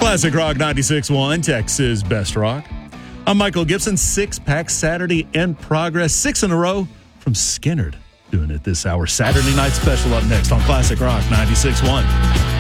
Classic Rock 96.1, Texas Best Rock. I'm Michael Gibson. Six-Pack Saturday in progress. 6 in a row from Skynyrd. Doing it this hour. Saturday night special up next on Classic Rock 96.1.